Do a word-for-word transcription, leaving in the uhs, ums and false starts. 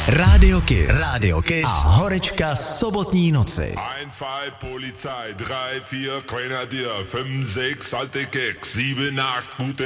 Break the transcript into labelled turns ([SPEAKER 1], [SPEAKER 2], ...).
[SPEAKER 1] Rádio Kiss. Rádio Kiss. A horečka sobotní noci.
[SPEAKER 2] eins, zwei, Polizei, drei, vier, Grenadier, fünf, sechs, alte Keks, sieben, acht, gute